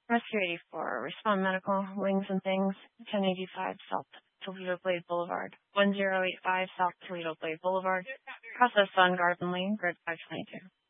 Rescue 84, Respond Medical, Wings and Things, 1085 South Toledo Blade Boulevard, 1085 South Toledo Blade Boulevard, process on Garden Lane, grid 522.